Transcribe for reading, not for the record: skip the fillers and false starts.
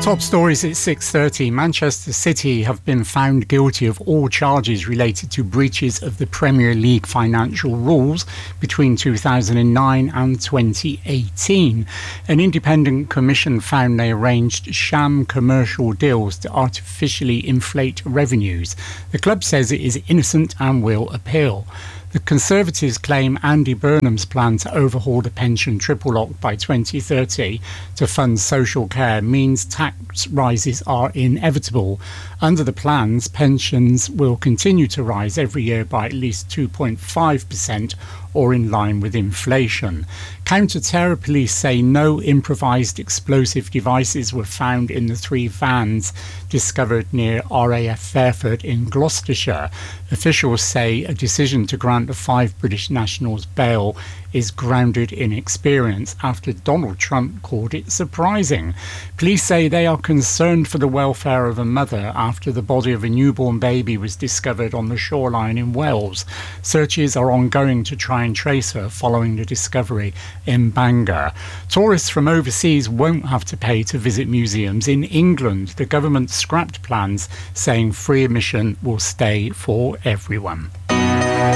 Top stories at 6:30. Manchester City have been found guilty of all charges related to breaches of the Premier League financial rules between 2009 and 2018. An independent commission found they arranged sham commercial deals to artificially inflate revenues. The club says it is innocent and will appeal. The Conservatives claim Andy Burnham's plan to overhaul the pension triple lock by 2030 to fund social care means tax rises are inevitable. Under the plans, pensions will continue to rise every year by at least 2.5% or in line with inflation. Counter-terror police say no improvised explosive devices were found in the 3 vans discovered near RAF Fairford in Gloucestershire. Officials say a decision to grant the 5 British nationals bail is grounded in experience after Donald Trump called it surprising. Police say they are concerned for the welfare of a mother after the body of a newborn baby was discovered on the shoreline in Wales. Searches are ongoing to try and trace her following the discovery in Bangor. Tourists from overseas won't have to pay to visit museums in England. The government scrapped plans saying free admission will stay for everyone.